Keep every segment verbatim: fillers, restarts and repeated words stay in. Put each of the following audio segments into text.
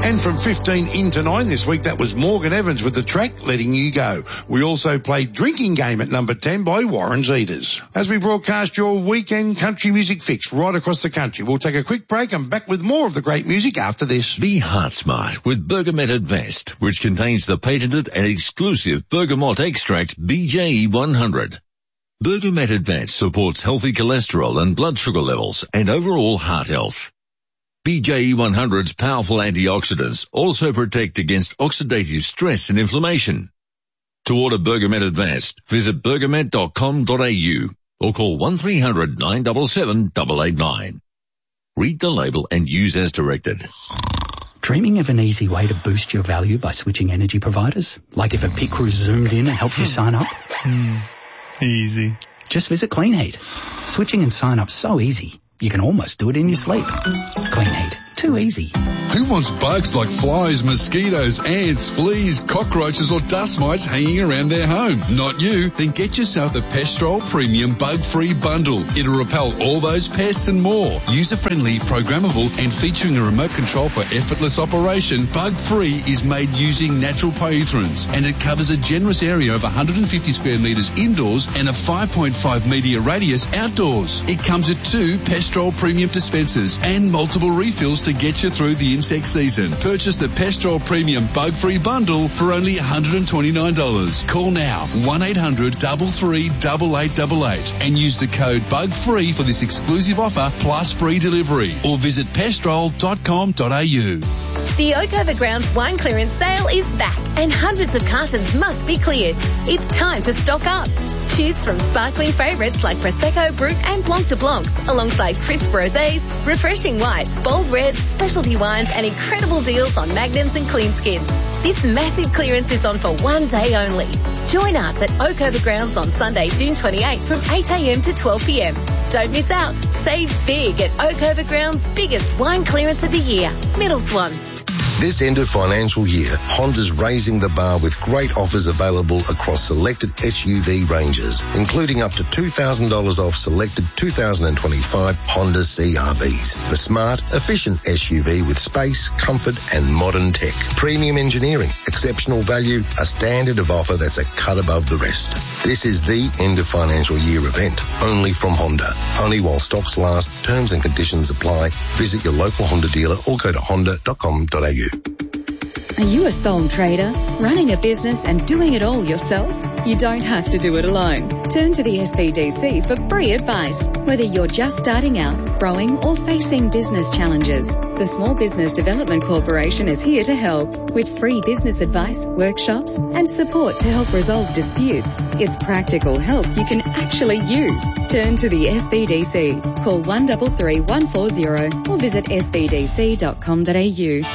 And from fifteen into nine this week, that was Morgan Evans with The Track, Letting You Go. We also played Drinking Game at number ten by Warren Zeders. As we broadcast your weekend country music fix right across the country, we'll take a quick break and back with more of the great music after this. Be heart smart with Bergamet Advanced, which contains the patented and exclusive bergamot extract B J E one hundred. Bergamet Advanced supports healthy cholesterol and blood sugar levels and overall heart health. B J E one hundred's powerful antioxidants also protect against oxidative stress and inflammation. To order Bergamet Advanced, visit bergamet dot com dot a u or call one three hundred nine seven seven eight eight nine. Read the label and use as directed. Dreaming of an easy way to boost your value by switching energy providers? Like if a pit crew zoomed in and helped you sign up? Mm, easy. Just visit Clean Heat. Switching and sign up so easy, you can almost do it in your sleep. Clean Heat. Too easy. Who wants bugs like flies, mosquitoes, ants, fleas, cockroaches or dust mites hanging around their home? Not you. Then get yourself the Pestrol Premium Bug-Free Bundle. It'll repel all those pests and more. User-friendly, programmable and featuring a remote control for effortless operation, Bug-Free is made using natural pyrethrins and it covers a generous area of one hundred fifty square metres indoors and a five point five metre radius outdoors. It comes with two Pestrol Premium dispensers and multiple refills to get you through the insect season. Purchase the Pestrol Premium Bug-Free Bundle for only one hundred twenty-nine dollars. Call now, one eight hundred three three eight eight eight eight and use the code BUGFREE for this exclusive offer plus free delivery or visit pestrol dot com dot a u. The Oak Overgrounds wine clearance sale is back and hundreds of cartons must be cleared. It's time to stock up. Choose from sparkling favourites like Prosecco, Brut and Blanc de Blancs alongside crisp rosés, refreshing whites, bold reds, specialty wines and incredible deals on magnums and clean skins. This massive clearance is on for one day only. Join us at Oak Overgrounds on Sunday, June twenty-eighth from eight a m to twelve p m. Don't miss out. Save big at Oak Overgrounds' biggest wine clearance of the year, Middle Swan. This end of financial year, Honda's raising the bar with great offers available across selected S U V ranges, including up to two thousand dollars off selected two thousand twenty-five Honda C R Vs. The smart, efficient S U V with space, comfort and modern tech. Premium engineering, exceptional value, a standard of offer that's a cut above the rest. This is the end of financial year event, only from Honda. Only while stocks last, terms and conditions apply. Visit your local Honda dealer or go to honda dot com dot a u. Are you a sole trader, running a business and doing it all yourself? You don't have to do it alone. Turn to the S B D C for free advice, whether you're just starting out, growing or facing business challenges. The Small Business Development Corporation is here to help with free business advice, workshops and support to help resolve disputes. It's practical help you can actually use. Turn to the S B D C. Call one three three one four zero or visit s b d c dot com dot a u.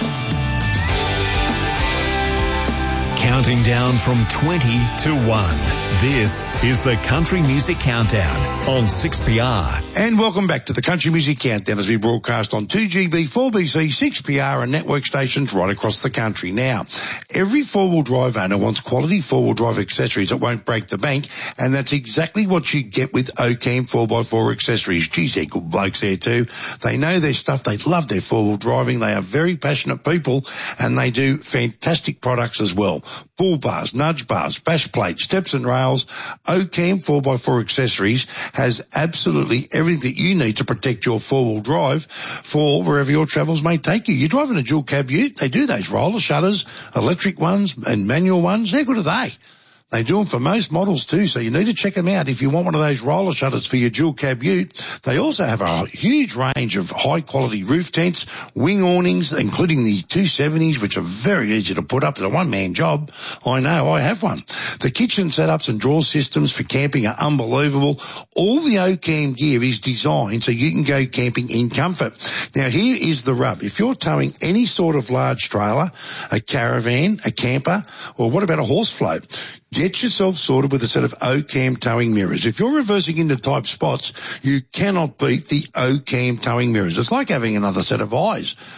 Counting down from twenty to one. This is the Country Music Countdown on six P R. And welcome back to the Country Music Countdown as we broadcast on two G B, four B C, six P R and network stations right across the country. Now, every four-wheel drive owner wants quality four-wheel drive accessories that won't break the bank, and that's exactly what you get with Ocam four by four accessories. Geez, they're good blokes there too. They know their stuff. They love their four-wheel driving. They are very passionate people, and they do fantastic products as well. Bull bars, nudge bars, bash plates, steps and rails. Ocam four by four accessories has absolutely everything that you need to protect your four-wheel drive for wherever your travels may take you. You're driving a dual cab ute, they do those roller shutters, electric ones and manual ones. How good are they? They do them for most models too, so you need to check them out if you want one of those roller shutters for your dual cab ute. They also have a huge range of high quality roof tents, wing awnings, including the two seventies, which are very easy to put up. It's a one-man job. I know, I have one. The kitchen setups and drawer systems for camping are unbelievable. All the Ocam gear is designed so you can go camping in comfort. Now here is the rub. If you're towing any sort of large trailer, a caravan, a camper, or what about a horse float, get yourself sorted with a set of Ocam towing mirrors. If you're reversing into tight spots, you cannot beat the Ocam towing mirrors. It's like having another set of eyes.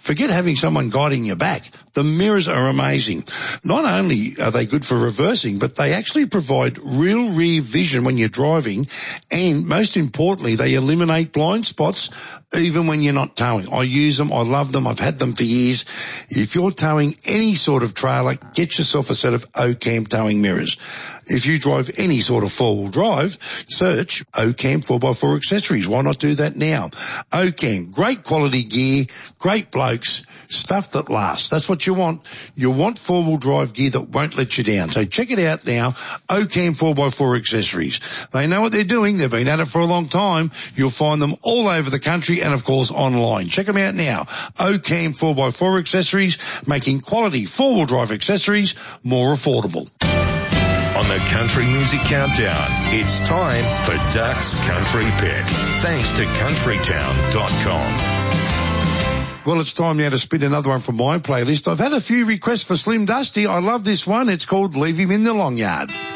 Forget having someone guiding your back. The mirrors are amazing. Not only are they good for reversing, but they actually provide real rear vision when you're driving, and most importantly, they eliminate blind spots even when you're not towing. I use them. I love them. I've had them for years. If you're towing any sort of trailer, get yourself a set of Ocam towing mirrors. If you drive any sort of four-wheel drive, search Ocam four by four accessories. Why not do that now? Ocam, great quality gear, great blokes, stuff that lasts. That's what you want. You want four-wheel drive gear that won't let you down. So check it out now, Ocam four by four accessories. They know what they're doing. They've been at it for a long time. You'll find them all over the country and, of course, online. Check them out now. Ocam four by four accessories, making quality four-wheel drive accessories more affordable. On the Country Music Countdown, it's time for Duck's Country Pick. Thanks to country town dot com. Well, it's time now to spin another one from my playlist. I've had a few requests for Slim Dusty. I love this one. It's called Leave Him in the Long Yard.